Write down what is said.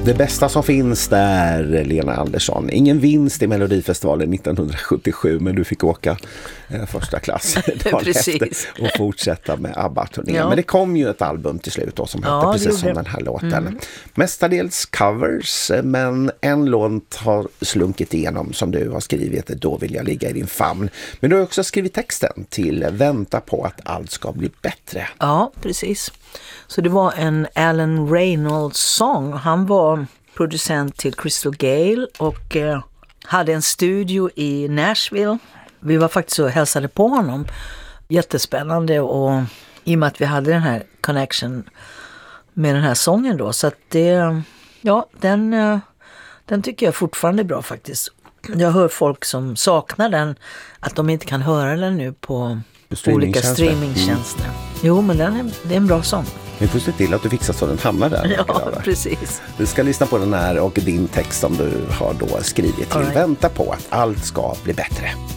Det bästa som finns där, Lena Andersson. Ingen vinst i Melodifestivalen 1977, men du fick åka första klass dagen efter och fortsätta med ABBA-turnén. Ja. Men det kom ju ett album till slut då, som hette precis som den här låten. Mestadels covers, men en låt har slunkit igenom som du har skrivit, Då vill jag ligga i din famn. Men du har också skrivit texten till Vänta på att allt ska bli bättre. Ja, precis. Så det var en Alan Reynolds-sång. Han var producent till Crystal Gale och hade en studio i Nashville. Vi var faktiskt och hälsade på honom. Jättespännande, och i och med att vi hade den här connection med den här sången då. Så att det, ja, den tycker jag fortfarande är bra faktiskt. Jag hör folk som saknar den, att de inte kan höra den nu på olika streamingtjänster. Jo, men det är en bra sång. Vi får se till att du fixar så den hamnar där. Ja, precis. Du ska lyssna på den här och din text som du har då skrivit till. Vänta på att allt ska bli bättre.